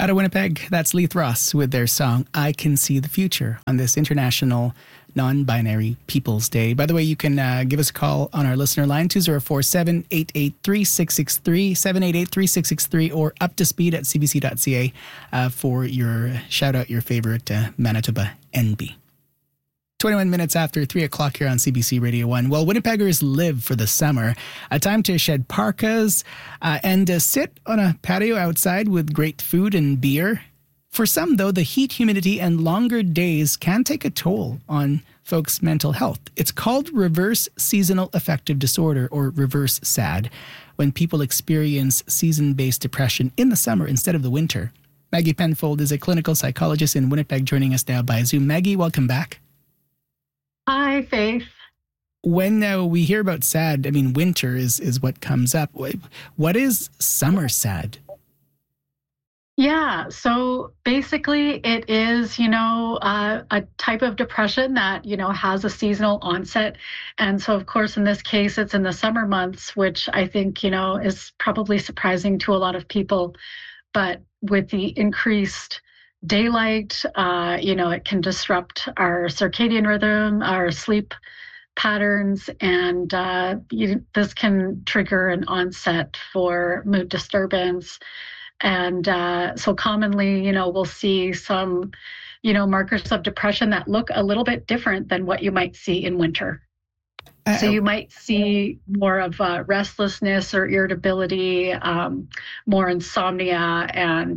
Out of Winnipeg, that's Leith Ross with their song, I Can See the Future, on this International Non-Binary People's Day. By the way, you can give us a call on our listener line, 204-788-3663, 788-3663, or up to speed at cbc.ca for your shout out your favorite Manitoba NB. 21 minutes after 3 o'clock here on CBC Radio 1. Well, Winnipeggers live for the summer. A time to shed parkas and sit on a patio outside with great food and beer. For some, though, the heat, humidity, and longer days can take a toll on folks' mental health. It's called reverse seasonal affective disorder, or reverse SAD, when people experience season-based depression in the summer instead of the winter. Maggie Penfold is a clinical psychologist in Winnipeg, joining us now by Zoom. Maggie, welcome back. Hi, Faith. When we hear about SAD, I mean, winter is what comes up. What is summer SAD? Yeah, so basically it is, a type of depression that, has a seasonal onset. And so, of course, in this case, it's in the summer months, which I think, is probably surprising to a lot of people. But with the increased daylight, it can disrupt our circadian rhythm, our sleep patterns, and this can trigger an onset for mood disturbance. And so commonly, we'll see some, markers of depression that look a little bit different than what you might see in winter. So you might see more of restlessness or irritability, more insomnia, and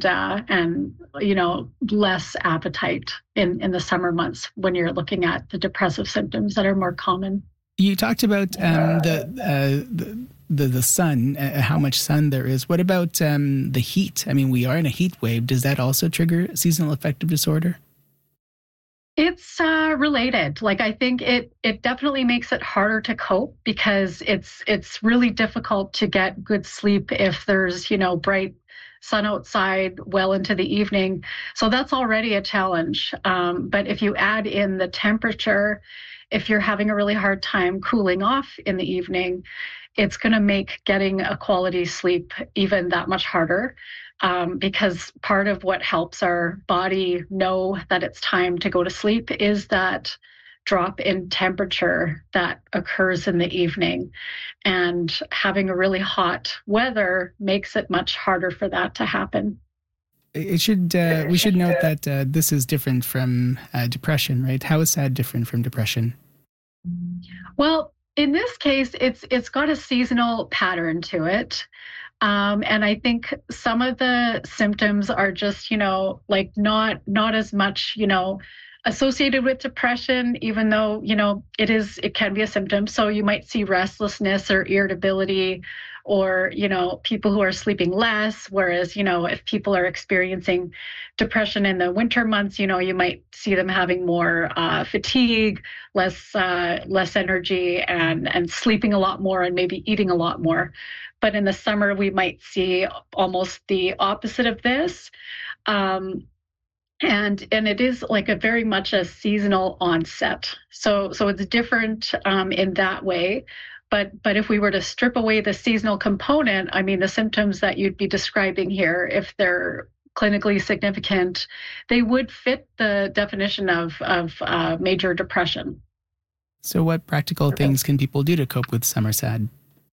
less appetite in the summer months when you're looking at the depressive symptoms that are more common. You talked about the sun, how much sun there is. What about the heat? I mean, we are in a heat wave. Does that also trigger seasonal affective disorder? It's related. I think it definitely makes it harder to cope because it's really difficult to get good sleep if there's, bright sun outside well into the evening. So that's already a challenge. But if you add in the temperature, if you're having a really hard time cooling off in the evening, it's going to make getting a quality sleep even that much harder. Because part of what helps our body know that it's time to go to sleep is that drop in temperature that occurs in the evening. And having a really hot weather makes it much harder for that to happen. We should note that this is different from depression, right? How is SAD different from depression? Well, in this case, it's got a seasonal pattern to it. And I think some of the symptoms are just, not as much, associated with depression, even though, it can be a symptom. So you might see restlessness or irritability, or, people who are sleeping less. Whereas, if people are experiencing depression in the winter months, you might see them having more fatigue, less energy, and sleeping a lot more, and maybe eating a lot more. But in the summer, we might see almost the opposite of this. And it is a very much a seasonal onset. So it's different in that way. But if we were to strip away the seasonal component, I mean, the symptoms that you'd be describing here, if they're clinically significant, they would fit the definition of major depression. So what practical things can people do to cope with summer SAD?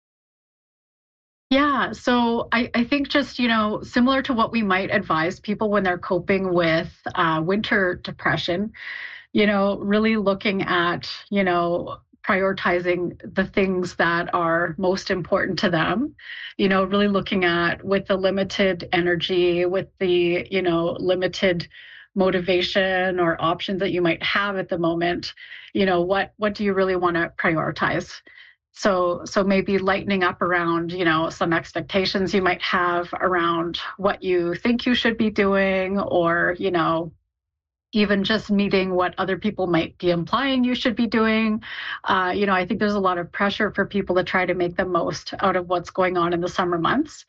Yeah, so I think just, similar to what we might advise people when they're coping with winter depression, really looking at, prioritizing the things that are most important to them, really looking at with the limited energy, with the, limited motivation or options that you might have at the moment, what do you really want to prioritize? So maybe lightening up around, some expectations you might have around what you think you should be doing, or, even just meeting what other people might be implying you should be doing. I think there's a lot of pressure for people to try to make the most out of what's going on in the summer months.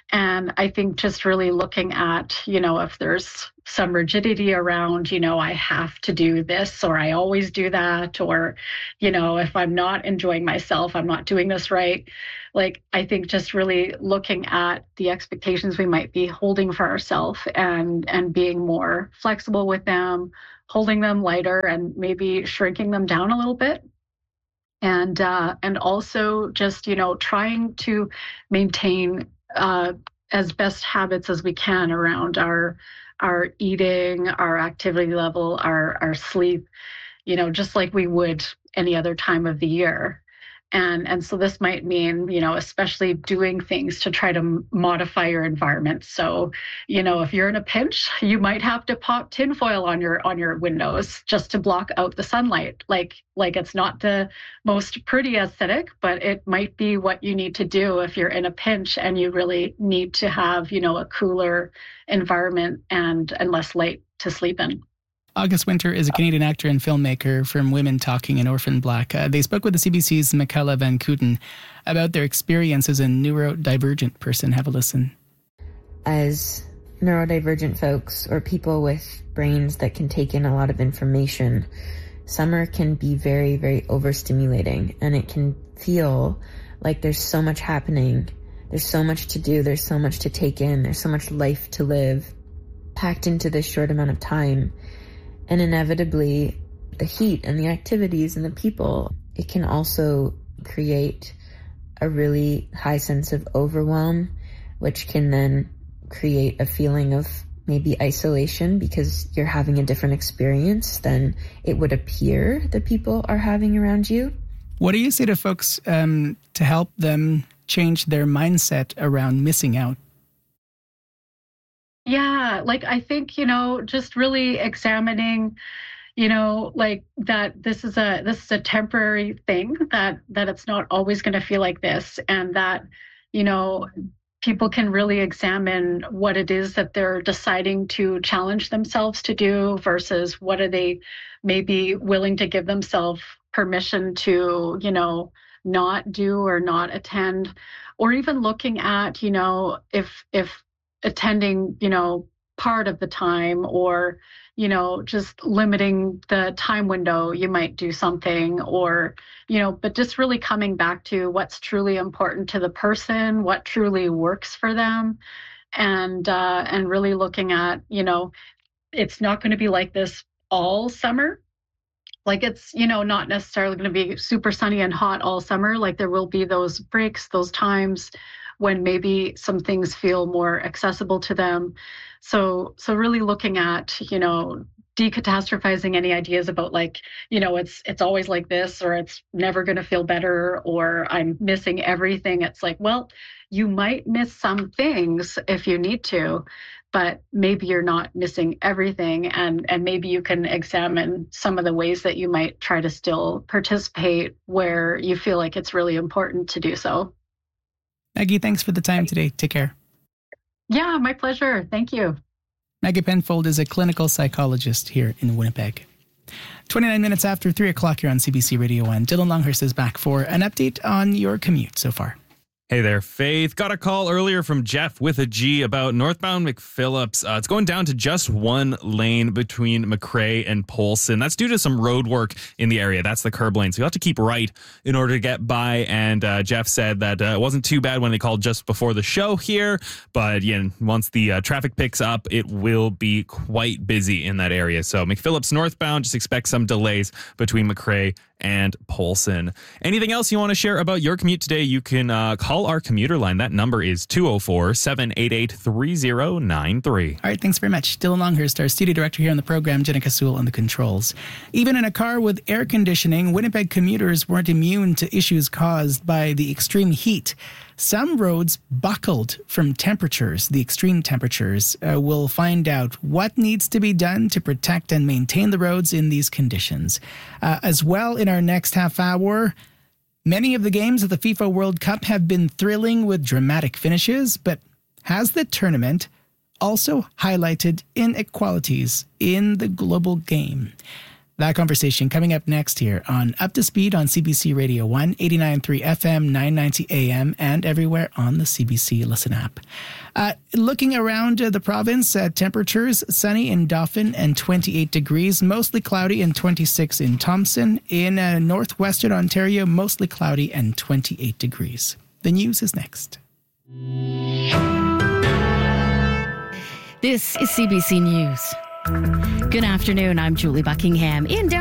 And I think just really looking at, if there's some rigidity around, I have to do this or I always do that, or, if I'm not enjoying myself, I'm not doing this right. Like, I think just really looking at the expectations we might be holding for ourselves and being more flexible with them, holding them lighter and maybe shrinking them down a little bit. And also just, trying to maintain as best habits as we can around our eating, our activity level, our sleep, just like we would any other time of the year. And so this might mean, especially doing things to try to modify your environment. So, if you're in a pinch, you might have to pop tinfoil on your windows just to block out the sunlight. Like it's not the most pretty aesthetic, but it might be what you need to do if you're in a pinch and you really need to have, a cooler environment and less light to sleep in. August Winter is a Canadian actor and filmmaker from Women Talking and Orphan Black. They spoke with the CBC's Michaela Van Kooten about their experience as a neurodivergent person. Have a listen. As neurodivergent folks or people with brains that can take in a lot of information, summer can be very, very overstimulating, and it can feel like there's so much happening. There's so much to do. There's so much to take in. There's so much life to live packed into this short amount of time. And inevitably, the heat and the activities and the people, it can also create a really high sense of overwhelm, which can then create a feeling of maybe isolation because you're having a different experience than it would appear that people are having around you. What do you say to folks to help them change their mindset around missing out? Yeah, like I think, just really examining, like that this is a temporary thing, that it's not always going to feel like this, and that, people can really examine what it is that they're deciding to challenge themselves to do versus what are they maybe willing to give themselves permission to, not do or not attend, or even looking at, if attending, part of the time, or, just limiting the time window, you might do something, or, but just really coming back to what's truly important to the person, what truly works for them, and really looking at, it's not going to be like this all summer. Like it's, not necessarily going to be super sunny and hot all summer. Like there will be those breaks, those times when maybe some things feel more accessible to them. So really looking at, decatastrophizing any ideas about like, it's always like this, or it's never going to feel better, or I'm missing everything. It's like, well, you might miss some things if you need to, but maybe you're not missing everything. And maybe you can examine some of the ways that you might try to still participate where you feel like it's really important to do so. Maggie, thanks for the time today. Take care. Yeah, my pleasure. Thank you. Maggie Penfold is a clinical psychologist here in Winnipeg. 29 minutes after 3 o'clock, you're on CBC Radio 1. Dylan Longhurst is back for an update on your commute so far. Hey there, Faith. Got a call earlier from Jeff with a G about northbound McPhillips. It's going down to just one lane between McRae and Polson. That's due to some road work in the area. That's the curb lane. So you'll have to keep right in order to get by. And Jeff said that it wasn't too bad when they called just before the show here. But once the traffic picks up, it will be quite busy in that area. So McPhillips northbound, just expect some delays between McRae and Polson. Anything else you want to share about your commute today, you can call our commuter line. That number is 204-788-3093. All right, thanks very much. Dylan Longhurst, our studio director here on the program, Jenica Sewell on the controls. Even in a car with air conditioning, Winnipeg commuters weren't immune to issues caused by the extreme heat. Some roads buckled from temperatures, the extreme temperatures. We'll find out what needs to be done to protect and maintain the roads in these conditions. As well, in our next half hour, many of the games of the FIFA World Cup have been thrilling with dramatic finishes, but has the tournament also highlighted inequalities in the global game? That conversation coming up next here on Up to Speed on CBC Radio 1, 89.3 FM, 990 AM, and everywhere on the CBC Listen app. Looking around the province, temperatures sunny in Dauphin and 28 degrees, mostly cloudy and 26 in Thompson. In northwestern Ontario, mostly cloudy and 28 degrees. The news is next. This is CBC News. Good afternoon. I'm Julie Buckingham in